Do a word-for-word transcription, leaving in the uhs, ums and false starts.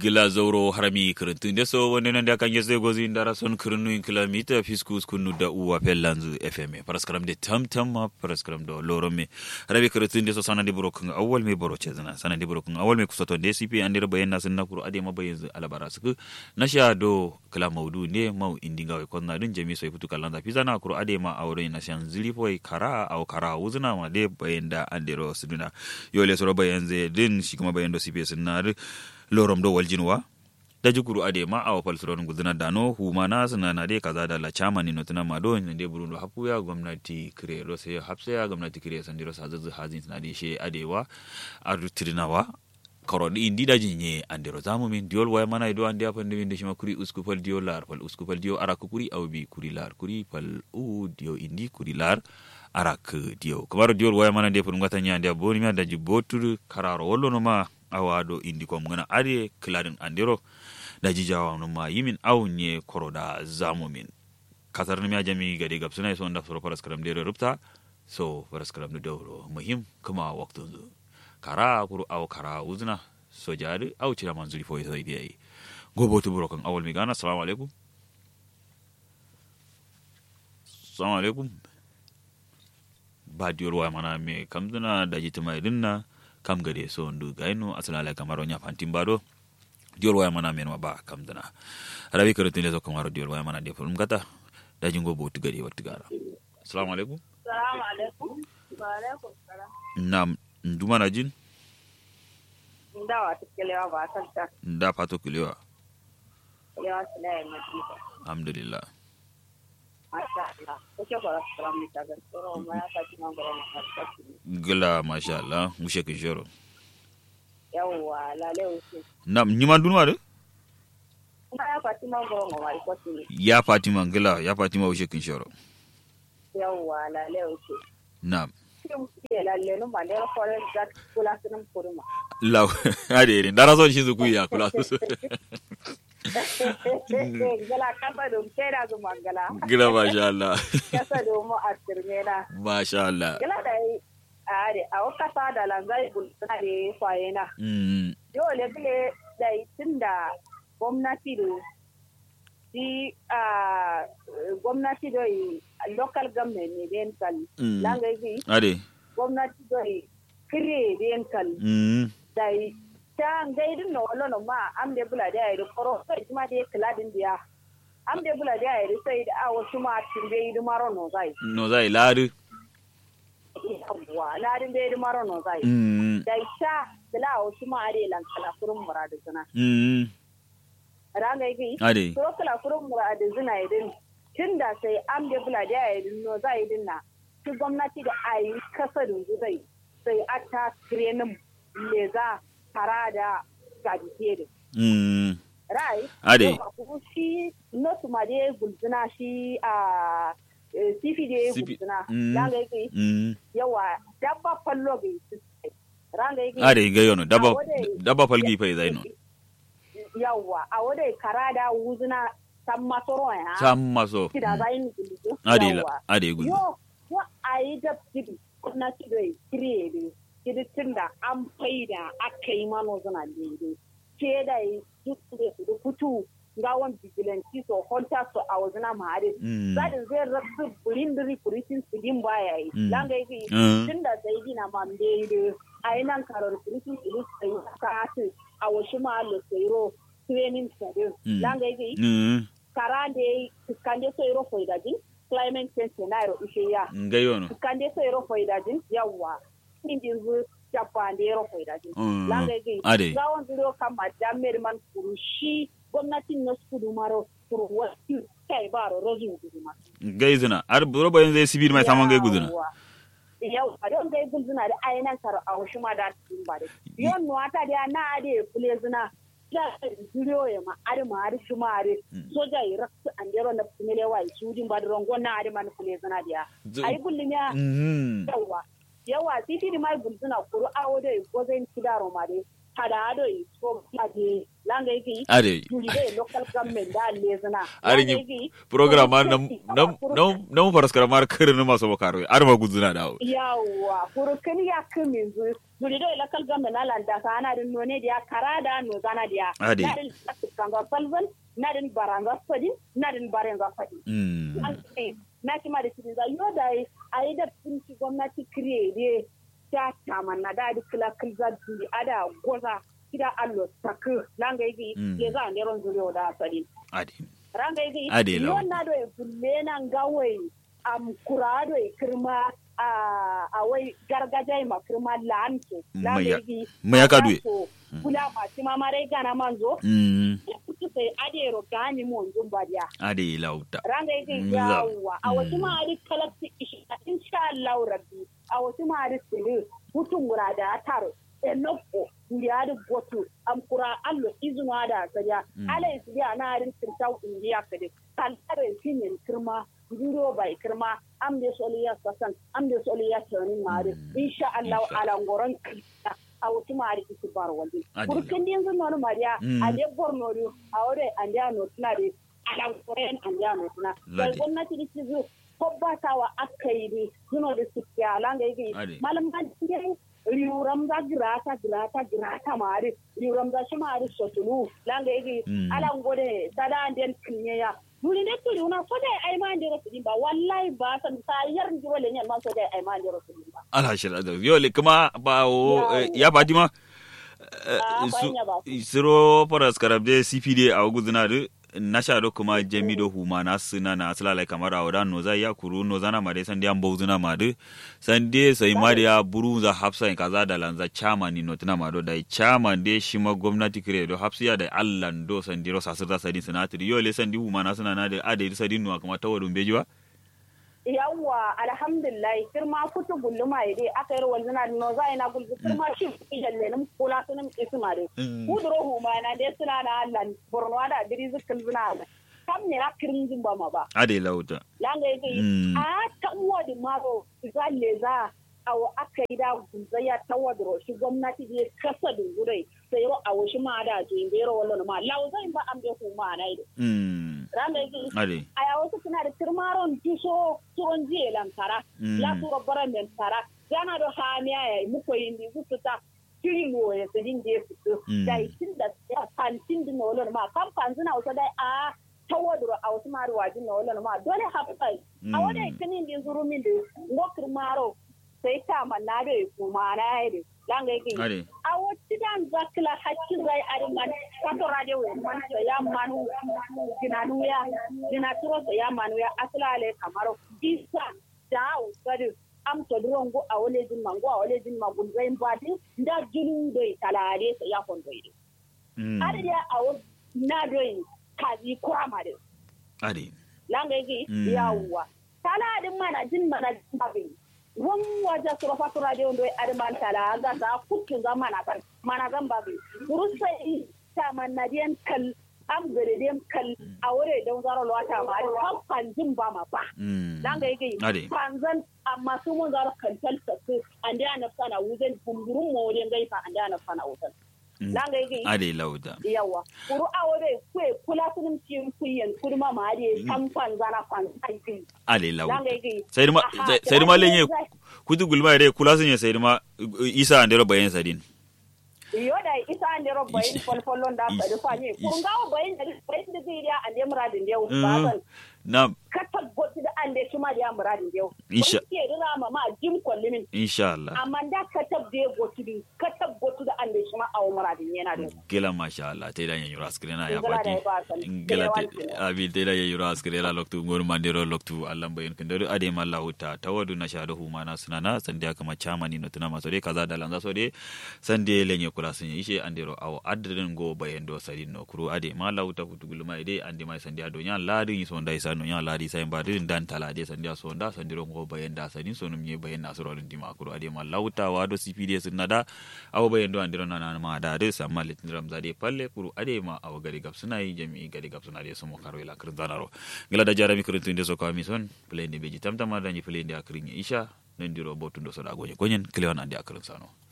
gila zauro harami kirintun da so wani nan da kan yese gozi ndara son kirinu kilomita fiskus kunu da uwa pellanzu fm paraskram de tam tam ma paraskram do lorome harami kirintun da so sanadi burokun awwal me boroche zana sanadi burokun awwal me kusato de cp andira bayan sun nakuru ade ma bayan alabara suku nasha do kala maudu ne mau indinga we konna dun jami so futu kalanda pizana kuru ade ma awre na shan zilifoi kara au kara uzuna ma de bayan da andiro suduna yole so bayan ze din shi kuma bayan do cp sunna lorom do waljinwa da jukuru ade ma awa palsuron guduna dano humana suna na de kaza da la chama ni notuna mado ne de burundo hapu ya gwamnati kire ro sai hapse ya gwamnati kire san diro sa zazu hazin suna de she adewa arutrinawa karodi indi da jinye andero zamu min diol waya mana ido ande apande min de shima kuri uskupal diol lar pal uskupal dio arak kuri awbi kuri lar kuri pal u dio indi kuri lar arak dio kamaro diol waya mana de pun ngata nyande boni mi adaji botur kararo wollo no ma awado indi ko ngana are kladin andero da jijawa no ma yimin awnye koroda zamu min kasar ni ajami gade gabsuna so nda so paras karam de rupta so paras karam de doro muhim kuma waktu kara kuru aw kara uzna so jari aw cira manzuri fo sai dai gobo to burokan awal mi gana assalamu alaikum assalamu alaikum ba diyor wa mana me kamduna da jitima dinna kam gade so ndu gaino asala kamaro nya fantim bado diol waya mana men ba kam dana rabi karo tele so kamaro diol waya mana de fulum gata da jingo botu gade wattu gara assalamu alaikum assalamu alaikum wa alaikum salam nam nduma na jin ndawa tikelewa ba santa nda pato kulewa ya salai madina alhamdulillah masha Allah ko ko salam ni tagar toro ma ya saki mangoro na gala masha Allah mushe ke joro yawa lale usi nam nyima dunwa de na ya fati mangoro ma wai ko tini ya fatima gala ya fatima ushe ke joro yawa lale usi nam kin ke lalle no ma ne ko le gat kula sunum kuruma law ade ndara so shi zuku ya kula su gala kasa dum kera zu mangala gila masha Allah kasa dum mu asirmena masha Allah gala dai are a kasa da langai bulsuna de fayena mm yo le bile dai tunda gwamnati do di a gwamnati do local government ne den kal langai bi ade gwamnati do kire den kal mm dai ta gaidin no wallo no ma am de bula da ayri koro sai kuma de kladin dia am de bula da ayri sai da awo kuma timbe yi maro no zai no zai ladu wa ladin be yi maro no zai mm dai sha bula awo kuma are lan kala kurun muradu sana mm ranga yi ade to kala kurun muradu zina idin tunda sai am de bula da ayri no zai dinna ki gwamnati da ayi kasarin zai sai ata krenin leza parada gadikere mm right ade shi not made gulzuna shi a sifi de gulzuna langa yake mm yawa dabba fallo ge ranga yake ade gayono dabba dabba falgi fa zaino yawa a wode karada wuzuna samma soro ya samma so kida zain gulzu ade la ade gulzu yo wa ai da kidi na kidai kirede kiditin da an faida aka yi mano zana daidai ke da yi duk da kutu gawon vigilanti so honta so a wazina mahari zadin zai rasu burin diri kurisin su din baya yi langa yi tun da sai gina ma daidai a yi nan karar kurisin su din sai ka a wasu mahalo sairo training sadin langa yi kara da yi kande sairo faidajin climate change scenario ishe ya gayono kande sairo faidajin yawa indinzu japande ro foidaji langa gi gawon duro kama jammer man kurushi gwamnatin na skudu maro kuru wati kai baro rozin guduma gaizuna ar robo yanzu sibir mai taman gai guduna yau a don gai guduna da ayinan kar a hushuma da tin ba da yon no ata da na ade kulezuna da duro ya ma ar ma ar shuma ar soja iraksu andero na kumele wa sudin ba da rongo na ar man kulezuna dia ai gullunya yawa yawa titi di mai bulzuna kuru awo dai gozen kidaro mare hada ado yi so ade langa yiki ade tuli dai local government da lezuna arigi program nam nam nam nam faraskara mar kirin maso bakaro arba guzuna dawo yawa kuru kan ya kamin zu duri do ila kal gambe nalan da kana din none dia karada no zana dia Ade. na din kanga falvan na din baranga fadi na din baranga fadi Mm. na ki ma da cikin za yo da ai da pinci gwamnati kriye ta tamanna da kila kilza duri ada goza kida allo takku langa yi Mm. ye za ne ron zuriyo da fadi Ade. ranga yi Ade law. yo na do e bulle nan gawai am kurado e kirma a a wai gargajiya ma kirma lanto Maya- maya kadwe. kula ma ti mama dai gana manzo Mm. kuke sai adero gani mon zumbadia Ade lauta. ranga yi Mm, yawa a mm. wasu ma ari kalakti insha Allah rabbi a wasu ma ari sirri hutun murada taro enoko ndiyari gotu am kura allo izuma da saja ala isiya na arin tirtau indiya kade kalare sinin kirma duro bai kirma am de soliya sasan am de soliya tani mare insha Allah ala ngoron a wuti mari ki bar wali kurkin din zun no mariya a de borno ru awre andiya no tunare ala ngoren andiya no tuna da gwamnati di cizu ko ba tawa akai ni zuno da sikiya langa yi malam ban riuram za girata girata girata mari riuram za shi mari sotulu langa yi ala ngode sada anden kinyeya duri ne turi una so dai ai man dero tudin ba wallahi ba san sayar ndiro le nyan man so dai ai man dero tudin ba alhashira da yole kuma ba o ya Fatima siro paras karabde C P D a guduna de nasha do kuma jamido huma na suna na asala kamar awda no za ya kuru no zana mare sande an bozuna made sande sai mariya buruza hafsa in kaza da lanza chairman no tana mado da chairman de shi ma gwamnati kire do hafsiya da allan do sandiro sasirta sadin sanatri yole sandi huma na suna na da ade sadin no kuma tawadun bejiwa yawwa alhamdulillah firma kutu gulluma ide aka yi walzina no za ina gulzu firma shi ijalle nim kula sunan isma de kudro huma na de suna na allan borno da dirizu kulzuna kam ne akirin zumba ma ba ade lauta langa yake a ta wadi maro zalle za awo aka yi da gunzaya ta wadro shi gwamnati je kasa dungurai sai ro awo shi ma da je bero wallo ma lauzai ba am de huma na ide randa yake aya wasu suna da turmaron tuso turon jiye lankara la turo baran men tara gana do hamiya ya muko yindi zuta kilo ya sidin je su da tin da pantin din nolon ma kan panzina wasu dai a tawadro a wasu maru wajin nolon ma dole hafai a wanda kinin din zurumin din ngokir maro sai ta manna da kuma na yi langa yake a wacce dan zakla hakkin rai ariman kato radio man ya manu ginanu ya ginaturo ya manu ya aslale kamaro isa dawo gadi am to drongo a wale jin mango a wale jin mango zai badi da jinu dai talare ya kondo ide ade ya awo na doi kazi kwama de ade langa yake yawa tala din mana jin mana babe wan waje sura fatura de ondo arman tala ga sa kutu ga mana kan mana gan babe rusai ta manadiyan kal am gare dem kal awore don zaro lwata ma kan panjin ba ma ba dan ga yake panzan amma su mun zaro kan talta ande ana sana wuzen bumburun mo den gai fa ande ana sana wuzen dan ga yake ade lauda yawa kuru awore kwe kula sunum cin kuyen kurma ma ade kan panzana pan sai ade lauda sai ma sai ma lenye kudu gulma re kula sun ya sai ma isa andero bayan sadin yo da isa andero bayan folfolon da fa da fa ne kun ga bayan da bayan da zai ya ande muradin yau ba na ka tabbata da ande kuma da muradin yau insha ke dira ma ma jim kollimin insha Allah amma da ka tabbe gotu ka tabbata da ande kuma a muradin yana da gela masha Allah tai da yanyura askrena ya baki gela abi tai da yanyura askrena loktu ngor mandero loktu Allah bayan kin dare ade mallahu ta tawadu na shadu huma na sunana sande kama chamani no tuna maso de kaza da lanza so de sande lenye kula sun yishe andero awo adren go bayan do sadin no kuru ade mallahu ta kutugul mai de ande mai sande ado nya ladin so ndai sanu nya ladi sai badin dan tala de sande so nda sandiro go bayan da sadin so num ye bayan nasro din dima kuru ade mallahu ta wado C P D sunada awo bayan do andero na na ma da de samma litin ramza de palle kuru ade ma awo gari gab suna yi jami'i gari gab suna de so mo karo ila kirin zanaro gila da jarami kirin tunde so kawami son play ne beji tamtama da ni play ne akirin isha nan diro botundo so da gonye gonyen klewan ande akirin sano